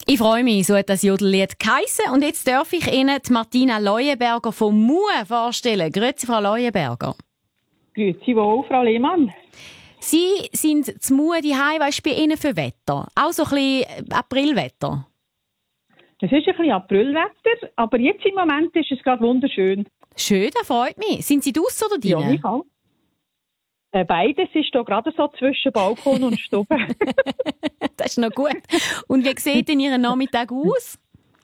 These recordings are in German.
Ich freue mich, so hat das Jodellied geheissen. Und jetzt darf ich Ihnen die Martina Leuenberger vom MUE vorstellen. Grüezi, Frau Leuenberger. Grüezi wohl, Frau Lehmann. Sie sind zu MUE daheim. Was ist bei Ihnen für Wetter? Auch so ein bisschen Aprilwetter? Es ist ein bisschen Aprilwetter, aber jetzt im Moment ist es gerade wunderschön. Schön, das freut mich. Sind Sie draussen oder drinnen? Ja, ich auch. Beides ist hier gerade so zwischen Balkon und Stube. Das ist noch gut. Und wie sieht denn Ihr Nachmittag aus?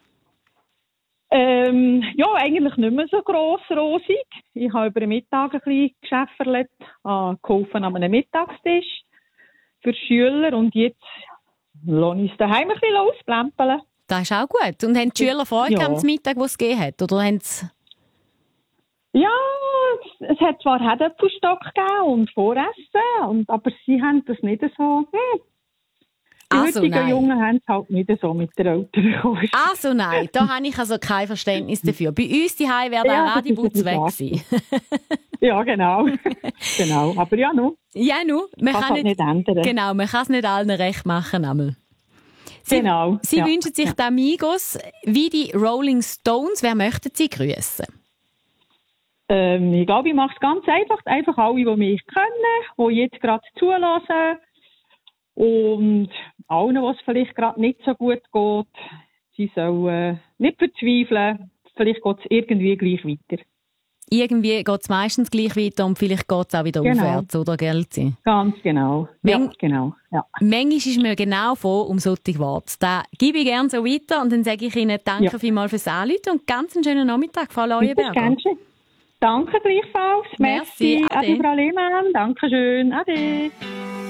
Ja, eigentlich nicht mehr so gross rosig. Ich habe über den Mittag ein bisschen geschäffert, geholfen an einem Mittagstisch für Schüler und jetzt lasse ich es daheim ein bisschen ausplempeln. Das ist auch gut. Und haben die Schüler Freude am Mittag, wo es gegeben hat? Oder haben sie... Ja, es hat zwar Herdäpfelstock gegeben und Voressen, aber sie haben das nicht so... Die heutigen Jungen haben es halt nicht so mit der älteren Kost. Also nein, da habe ich also kein Verständnis dafür. Bei uns daheim wäre der Radiputz weg gewesen. Ja, genau. Genau. Aber ja, nur. Ja, nur. Man kann es nicht ändern. Genau, man kann es nicht allen recht machen. Einmal. Genau. Sie wünschen sich die Amigos wie die Rolling Stones. Wer möchten Sie grüßen? Ich glaube, ich mache es ganz einfach. Einfach alle, die mich kennen, die jetzt gerade zulassen. Und allen, was vielleicht gerade nicht so gut geht, sie sollen nicht verzweifeln. Vielleicht geht es irgendwie gleich weiter. Irgendwie geht es meistens gleich weiter und vielleicht geht es auch wieder aufwärts, oder, Gelzi? Ganz genau. Genau. Ja. Manchmal ist mir genau vor um solche Worte. Da gebe ich gerne so weiter und dann sage ich Ihnen danke vielmals fürs Anrufen und ganz einen schönen Nachmittag, Frau Leuenberger. Danke gleichfalls. Merci. Ade, Frau Lehmann. Dankeschön. Ade.